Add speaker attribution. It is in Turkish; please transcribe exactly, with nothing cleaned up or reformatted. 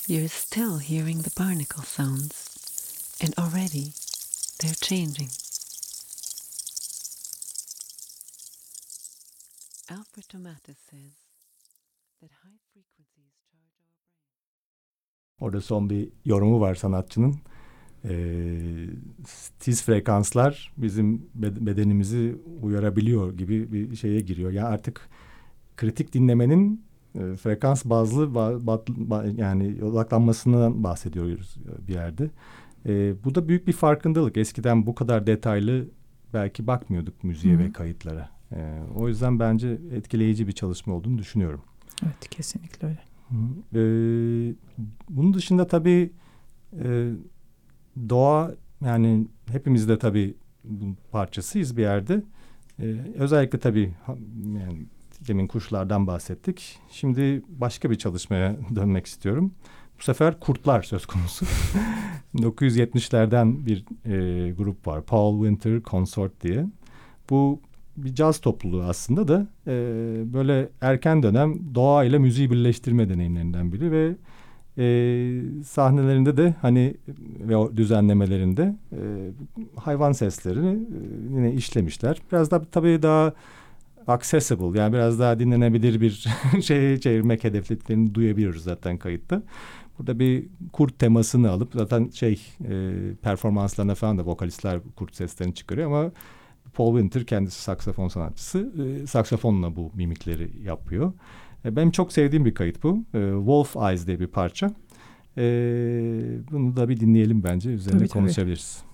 Speaker 1: you're still hearing the barnacle sounds, and already they're changing. Alfred Tomatis says that high frequencies charge our brain.
Speaker 2: Orada son bir yorumu var sanatçının. Ee, tiz frekanslar bizim bedenimizi uyarabiliyor gibi bir şeye giriyor. Yani artık kritik dinlemenin e, frekans bazlı ba, ba, ba, yani odaklanmasından bahsediyoruz bir yerde. E, bu da büyük bir farkındalık. Eskiden bu kadar detaylı belki bakmıyorduk müziğe Hı-hı. ve kayıtlara. E, o yüzden bence etkileyici bir çalışma olduğunu düşünüyorum.
Speaker 3: Evet, kesinlikle öyle.
Speaker 2: E, bunun dışında tabii e, doğa, yani hepimiz de tabii parçasıyız bir yerde. E, özellikle tabii yani demin kuşlardan bahsettik. Şimdi başka bir çalışmaya dönmek istiyorum. Bu sefer kurtlar söz konusu. bin dokuz yüz yetmişlerden bir e, grup var. Paul Winter Consort diye. Bu bir caz topluluğu aslında da e, böyle erken dönem doğa ile müziği birleştirme deneyimlerinden biri ve e, sahnelerinde de hani ve o düzenlemelerinde e, hayvan seslerini e, yine işlemişler. Biraz da tabii daha accessible, yani biraz daha dinlenebilir bir şeye çevirmek hedeflediklerini duyabiliyoruz zaten kayıtta. Burada bir kurt temasını alıp zaten şey e, performanslarına falan da vokalistler kurt seslerini çıkarıyor ama Paul Winter kendisi saksafon sanatçısı. E, saksafonla bu mimikleri yapıyor. E, benim çok sevdiğim bir kayıt bu. E, Wolf Eyes diye bir parça. E, bunu da bir dinleyelim bence. Üzerine
Speaker 3: tabii,
Speaker 2: konuşabiliriz.
Speaker 3: Tabii.